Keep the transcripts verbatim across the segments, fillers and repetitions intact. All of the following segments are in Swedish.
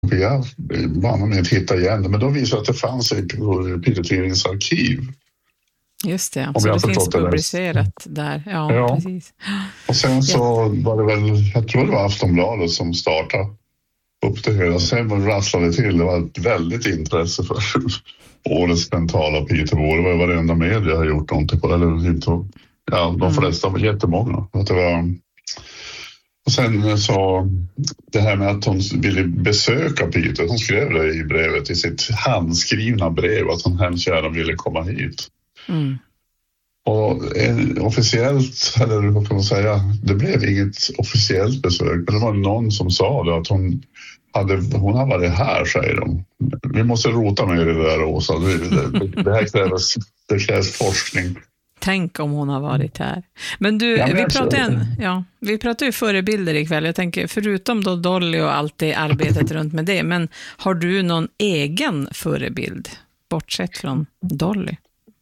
jag var med att hitta igen det, men då visade att det fanns i Piteå-tidningens arkiv. Just det, så det finns publicerat där. Ja, ja, precis. Och sen så var det väl, jag tror det var Aftonbladet som startade upp det hela. Sen var det rasslade till, det var ett väldigt intresse för årets mentala Piteå. Det var varenda media har gjort någonting på, eller inte. Ja, de flesta var jättemånga. Att det var... Och sen så det här med att hon ville besöka Piteå. Hon skrev det i brevet, i sitt handskrivna brev, att hon hemskt gärna ville komma hit. Mm. Och en, officiellt, eller vad kan man säga, det blev inget officiellt besök, men det var någon som sa det, att hon hade, hon har varit här, säger de. Vi måste rota med det där, Åsa. Det, det, det här krävs, det krävs forskning. Tänk om hon har varit här. Men du, ja, men vi pratar en, ja, vi pratar ju förebilder ikväll. Jag tänker, förutom då Dolly och allt det arbetet runt med det, men har du någon egen förebild, bortsett från Dolly?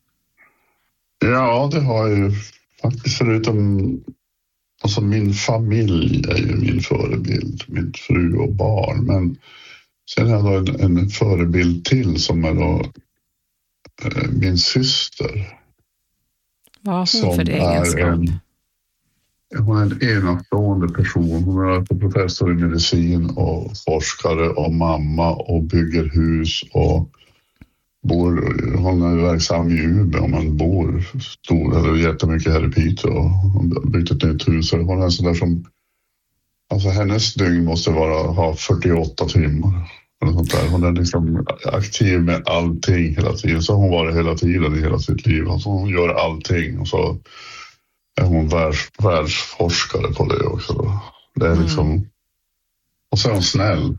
Ja, det har jag ju faktiskt, förutom alltså min familj är ju min förebild, min fru och barn, men sen har jag då en, en förebild till som är då eh, min syster. Vad har hon för egenskap? En, hon är en enastående person. Hon är professor i medicin och forskare och mamma och bygger hus och bor, hon är verksam i Umeå, men bor stor, eller jättemycket här i Piteå. Hon har byggt ett nytt hus. Hon är sådär som, alltså hennes dygn måste vara, ha fyrtioåtta timmar. Eller sånt där. Hon är liksom aktiv med allting hela tiden. Så hon var det hela tiden i hela sitt liv. Alltså hon gör allting. Och så är hon världs, världsforskare på det också. Då. Det är liksom... Mm. Och så är hon snäll.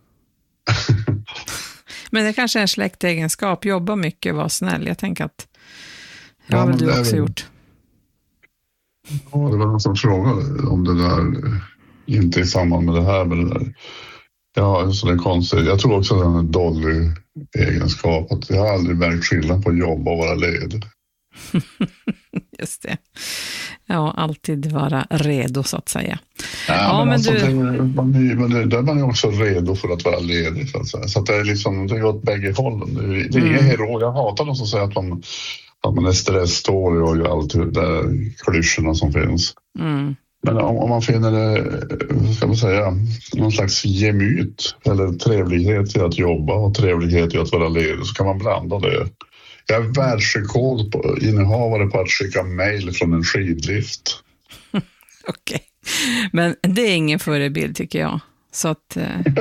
Men det kanske är en släktegenskap. Jobba mycket, vara snäll. Jag tänker att det har ja, väl du också väl... gjort. Ja, det var någon som frågade om det där. Inte i samband med det här, men det där. Ja, så det är konstigt. Jag tror också att det är en dålig egenskap. Att jag har aldrig märkt skillnad på jobb och vara ledig. Just det. Ja, alltid vara redo så att säga. Ja, ja men, men alltså, du... det, man, men det, där är man ju också redo för att vara ledig. Så att säga. Så att det är liksom, det går åt bägge hållen. Det, det är mm. ingen hero. Jag hatar någon som säger att man, att man är stresstålig och gör allt det där klyschorna som finns. Mm. Men om, om man finner det, ska man säga, någon slags gemyt eller trevlighet i att jobba och trevlighet i att vara ledig, så kan man blanda det. Jag är världsrekord på innehavare på att skicka mejl från en skidlift. Okej, okay. Men det är ingen förebild tycker jag. Så att...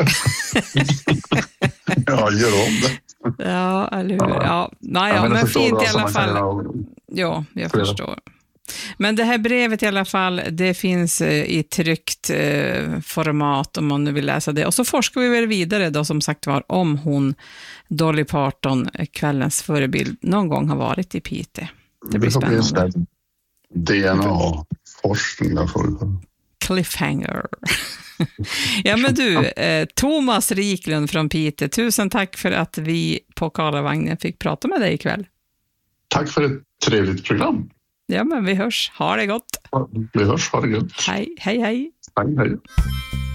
ja, gör om det. Ja, eller hur? Ja, nej, ja, ja, men, men fint i alla fall. Ha... Ja, jag Flera. förstår. Men det här brevet i alla fall, det finns i tryckt eh, format om man nu vill läsa det. Och så forskar vi väl vidare då, som sagt var, om hon, Dolly Parton, kvällens förebild, någon gång har varit i Piteå. Det blir spännande. D N A-forskning därför. Cliffhanger. Ja men du, eh, Thomas Riklund från Piteå, tusen tack för att vi på Karlavagnen fick prata med dig ikväll. Tack för ett trevligt program. Ja, men vi hörs. Ha det gott. Vi hörs, ha det gott. Hej, hej, hej. Hej, hej.